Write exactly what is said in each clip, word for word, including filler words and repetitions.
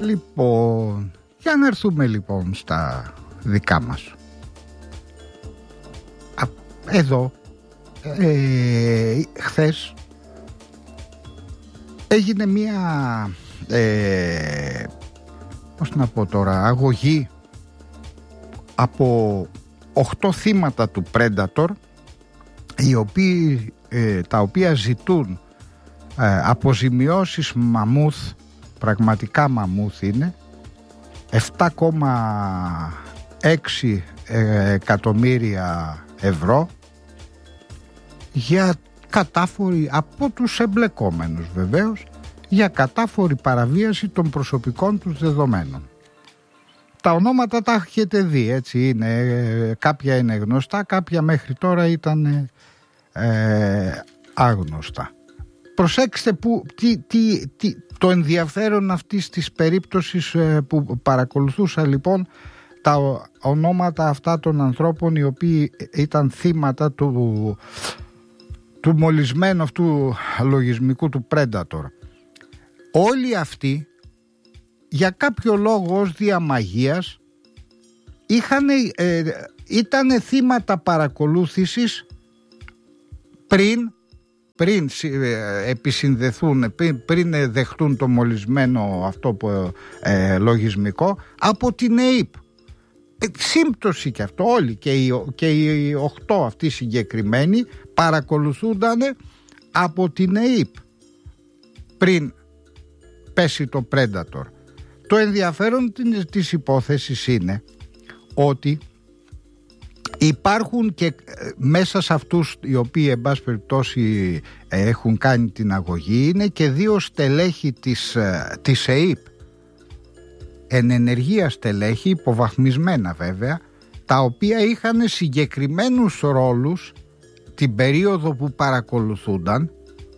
Λοιπόν, για να έρθουμε λοιπόν στα δικά μας. Εδώ ε, χθες έγινε μία ε, πώς να πω τώρα, αγωγή από οκτώ θύματα του Predator, οι οποίοι, ε, τα οποία ζητούν ε, αποζημιώσεις μαμούθ, πραγματικά μαμούθ είναι, επτά κόμμα έξι εκατομμύρια ευρώ για κατάφορη, από τους εμπλεκόμενους βεβαίως, για κατάφορη παραβίαση των προσωπικών τους δεδομένων. Τα ονόματα τα έχετε δει, έτσι είναι, κάποια είναι γνωστά, κάποια μέχρι τώρα ήταν ε, άγνωστα. Προσέξτε που, τι, τι, τι, το ενδιαφέρον αυτής της περίπτωσης ε, που παρακολουθούσα λοιπόν τα ονόματα αυτά των ανθρώπων οι οποίοι ήταν θύματα του, του μολυσμένου αυτού λογισμικού του Predator. Όλοι αυτοί για κάποιο λόγο ως διαμαγείας είχαν, ε, ήταν θύματα παρακολούθησης πριν, πριν ε, επισυνδεθούν, πριν, πριν δεχτούν το μολυσμένο αυτό που, ε, λογισμικό από την ΕΥΠ. Ε, σύμπτωση και αυτό, όλοι και οι, και οι οχτώ αυτοί συγκεκριμένοι παρακολουθούνταν από την ΕΥΠ πριν πέσει το Predator. Το ενδιαφέρον της υπόθεσης είναι ότι υπάρχουν και μέσα σε αυτούς οι οποίοι εν πάση περιπτώσει έχουν κάνει την αγωγή είναι και δύο στελέχη της, της ΕΥΠ, εν ενεργεία στελέχη, υποβαθμισμένα βέβαια, τα οποία είχαν συγκεκριμένους ρόλους την περίοδο που παρακολουθούνταν,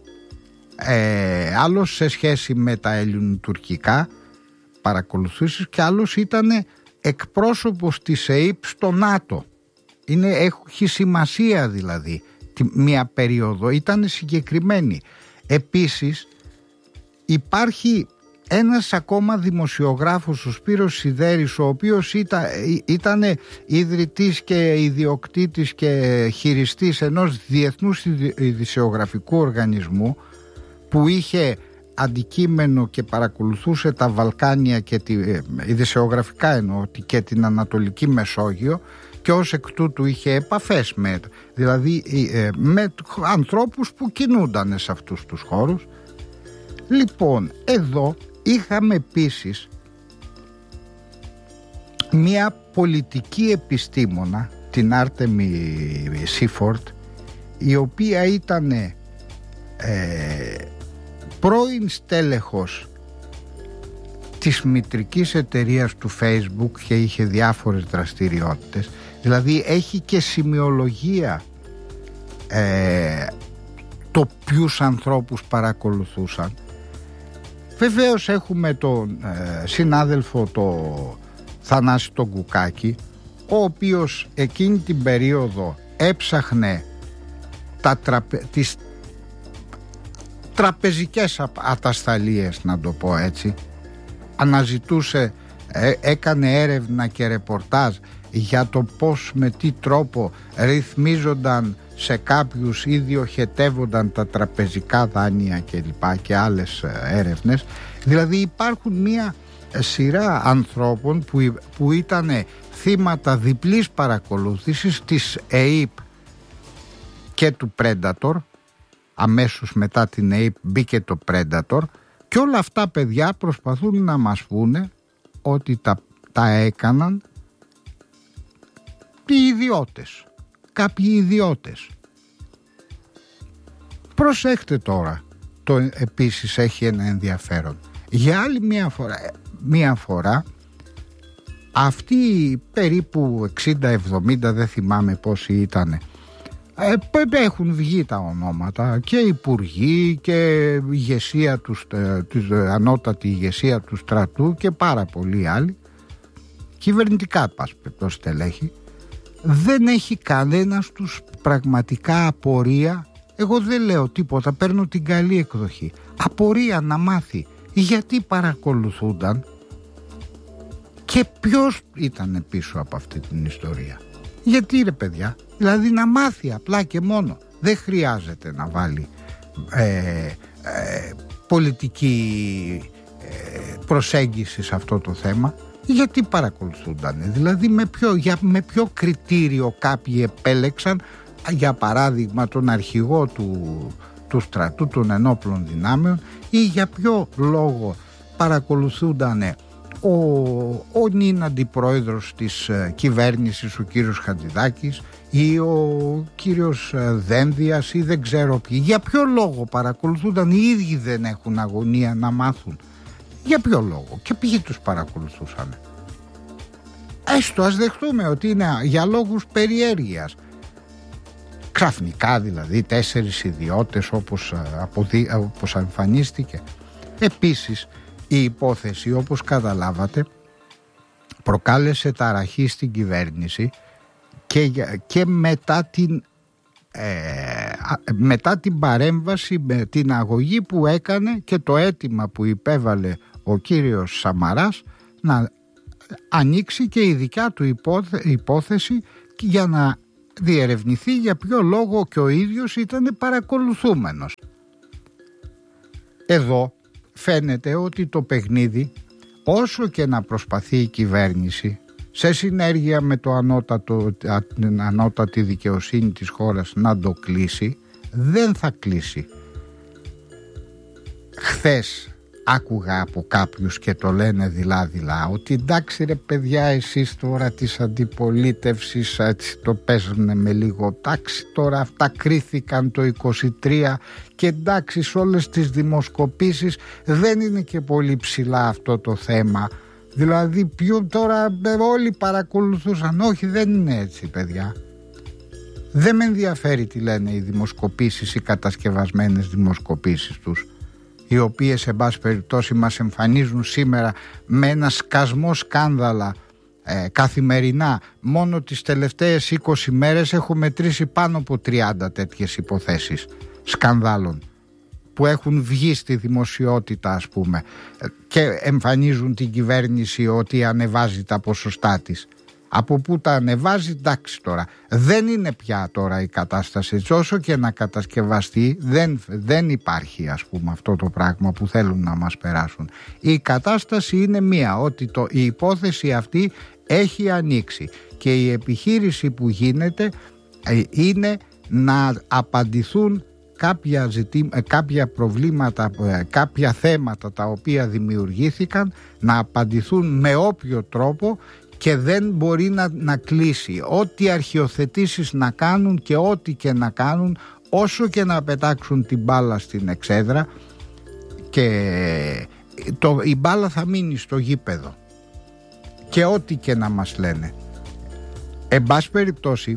ε, άλλος σε σχέση με τα ελληνοτουρκικά παρακολουθήσεις και άλλος ήταν εκπρόσωπος της ΕΥΠ στο ΝΑΤΟ. Είναι, έχει σημασία δηλαδή τη, μια περίοδο, ήταν συγκεκριμένη. Επίσης υπάρχει ένας ακόμα δημοσιογράφος, ο Σπύρος Σιδέρης, ο οποίος ήταν, ήταν ιδρυτής και ιδιοκτήτης και χειριστής ενός διεθνούς ειδησιογραφικού οργανισμού που είχε αντικείμενο και παρακολουθούσε τα Βαλκάνια και τη, ειδησιογραφικά εννοώ, και την Ανατολική Μεσόγειο, και ως εκ τούτου είχε επαφές με, δηλαδή με ανθρώπους που κινούνταν σε αυτούς τους χώρους. Λοιπόν, εδώ είχαμε επίσης μια πολιτική επιστήμονα, την Άρτεμι Σίφορτ, η οποία ήταν ε, πρώην στέλεχος της μητρικής εταιρείας του Facebook και είχε διάφορες δραστηριότητες, δηλαδή έχει και σημειολογία ε, το ποιους ανθρώπους παρακολουθούσαν. Βεβαίως έχουμε τον ε, συνάδελφο το Θανάση τον Κουκάκη, ο οποίος εκείνη την περίοδο έψαχνε τα τραπε... τις τραπεζικές ατασταλίες, να το πω έτσι, αναζητούσε, ε, έκανε έρευνα και ρεπορτάζ για το πώς, με τι τρόπο ρυθμίζονταν σε κάποιους ή διοχετεύονταν τα τραπεζικά δάνεια και λοιπά και άλλες έρευνες. Δηλαδή υπάρχουν μια σειρά ανθρώπων που, που ήταν θύματα διπλής παρακολούθησης της ΕΥΠ και του Predator. Αμέσως μετά την ΕΥΠ μπήκε το Predator και όλα αυτά, παιδιά, προσπαθούν να μας πούνε ότι τα, τα έκαναν οι ιδιώτες, κάποιοι ιδιώτες. Προσέχτε τώρα, το επίσης έχει ένα ενδιαφέρον. Για άλλη μία φορά, μία φορά αυτοί περίπου εξήντα εβδομήντα, δεν θυμάμαι πόσοι ήτανε, έχουν βγει τα ονόματα και υπουργοί και ηγεσία του, της ανώτατη ηγεσία του στρατού και πάρα πολλοί άλλοι, κυβερνητικά πας το στελέχη. Δεν έχει κανένας τους πραγματικά απορία. Εγώ δεν λέω τίποτα, παίρνω την καλή εκδοχή. Απορία να μάθει γιατί παρακολουθούνταν Και ποιος ήταν πίσω από αυτή την ιστορία? Γιατί ρε παιδιά, δηλαδή να μάθει απλά και μόνο. Δεν χρειάζεται να βάλει ε, ε, πολιτική ε, προσέγγιση σε αυτό το θέμα. Γιατί παρακολουθούντανε? Δηλαδή με ποιο, για, με ποιο κριτήριο κάποιοι επέλεξαν, για παράδειγμα, τον αρχηγό του, του στρατού των ενόπλων δυνάμεων, ή για ποιο λόγο παρακολουθούντανε ο, ο νυν αντιπρόεδρος της ε, κυβέρνησης, ο κύριος Χατζηδάκης, ή ο κύριος ε, Δένδιας, ή δεν ξέρω ποιοι? Για ποιο λόγο παρακολουθούνταν? Οι ίδιοι δεν έχουν αγωνία να μάθουν. Για ποιο λόγο? Και ποιοι τους παρακολουθούσαν? Έστω ας δεχτούμε ότι είναι για λόγους περιέργειας. Ξαφνικά δηλαδή τέσσερις ιδιώτες όπως, αποδι... όπως εμφανίστηκε. Επίσης η υπόθεση, όπως καταλάβατε, προκάλεσε ταραχή στην κυβέρνηση και, και μετά την ε, μετά την παρέμβαση, με την αγωγή που έκανε και το αίτημα που υπέβαλε ο κύριος Σαμαράς να ανοίξει και η δικιά του υπόθε, υπόθεση για να διερευνηθεί για ποιο λόγο και ο ίδιος ήταν παρακολουθούμενος. Εδώ φαίνεται ότι το παιχνίδι, όσο και να προσπαθεί η κυβέρνηση σε συνέργεια με το ανώτατο, την ανώτατη δικαιοσύνη της χώρας να το κλείσει, δεν θα κλείσει. Χθες άκουγα από κάποιους και το λένε δειλά-δειλά ότι εντάξει ρε παιδιά, εσείς τώρα της αντιπολίτευσης έτσι το παίζουνε με λίγο, εντάξει τώρα αυτά κρίθηκαν το είκοσι τρία και εντάξει σε όλες τις δημοσκοπήσεις δεν είναι και πολύ ψηλά αυτό το θέμα, δηλαδή ποιο τώρα όλοι παρακολουθούσαν. Όχι, δεν είναι έτσι παιδιά. Δεν με ενδιαφέρει τι λένε οι δημοσκοπήσεις, οι κατασκευασμένες δημοσκοπήσεις τους, οι οποίες σε πάση περιπτώσει μας εμφανίζουν σήμερα με ένα σκασμό σκάνδαλα ε, καθημερινά. Μόνο τις τελευταίες είκοσι μέρες έχω μετρήσει πάνω από τριάντα τέτοιες υποθέσεις σκανδάλων που έχουν βγει στη δημοσιότητα, ας πούμε, και εμφανίζουν την κυβέρνηση ότι ανεβάζει τα ποσοστά της. Από πού τα ανεβάζει, εντάξει τώρα. Δεν είναι πια τώρα η κατάσταση. Όσο και να κατασκευαστεί δεν, δεν υπάρχει, ας πούμε, αυτό το πράγμα που θέλουν να μας περάσουν. Η κατάσταση είναι μία, ότι το, η υπόθεση αυτή έχει ανοίξει και η επιχείρηση που γίνεται είναι να απαντηθούν κάποια, ζητή, κάποια προβλήματα, κάποια θέματα τα οποία δημιουργήθηκαν, να απαντηθούν με όποιο τρόπο και δεν μπορεί να, να κλείσει. Ό,τι αρχιοθετήσεις να κάνουν και ό,τι και να κάνουν, όσο και να πετάξουν την μπάλα στην εξέδρα, και το, η μπάλα θα μείνει στο γήπεδο και ό,τι και να μας λένε. Εν πάση περιπτώσει,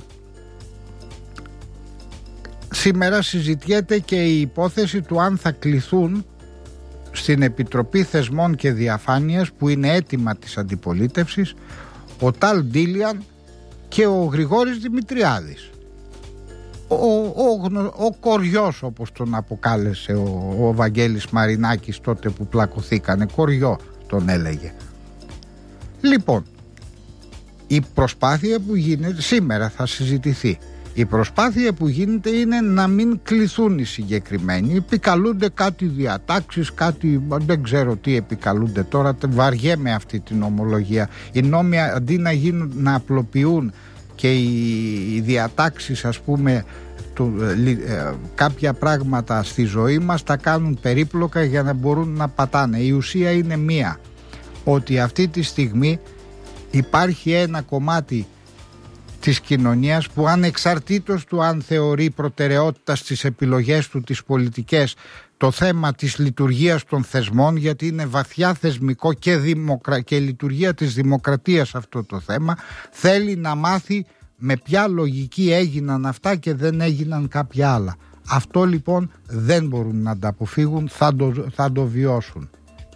σήμερα συζητιέται και η υπόθεση του αν θα κληθούν στην Επιτροπή Θεσμών και Διαφάνειας, που είναι αίτημα της αντιπολίτευσης, ο Ταλ Ντίλιαν και ο Γρηγόρης Δημητριάδης, ο, ο, ο, ο κοριός όπως τον αποκάλεσε ο, ο Βαγγέλης Μαρινάκης τότε που πλακωθήκανε, κοριό τον έλεγε. Λοιπόν, η προσπάθεια που γίνεται σήμερα θα συζητηθεί. Η προσπάθεια που γίνεται είναι να μην κληθούν οι συγκεκριμένοι. Επικαλούνται κάτι διατάξεις, κάτι δεν ξέρω τι επικαλούνται τώρα. Βαριέμαι αυτή την ομολογία. Οι νόμοι αντί να γίνουν, να απλοποιούν και οι διατάξεις, ας πούμε, του, ε, κάποια πράγματα στη ζωή μας τα κάνουν περίπλοκα για να μπορούν να πατάνε. Η ουσία είναι μία, ότι αυτή τη στιγμή υπάρχει ένα κομμάτι της κοινωνίας που ανεξαρτήτως του αν θεωρεί προτεραιότητα στις επιλογές του τις πολιτικές το θέμα της λειτουργίας των θεσμών, γιατί είναι βαθιά θεσμικό και, δημοκρα... και λειτουργία της δημοκρατίας αυτό το θέμα, θέλει να μάθει με ποια λογική έγιναν αυτά και δεν έγιναν κάποια άλλα. Αυτό λοιπόν δεν μπορούν να τα αποφύγουν, θα το, θα το βιώσουν.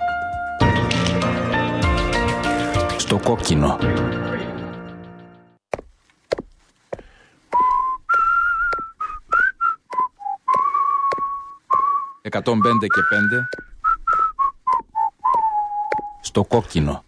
Στο κόκκινο. εκατόν πέντε και πέντε στο κόκκινο.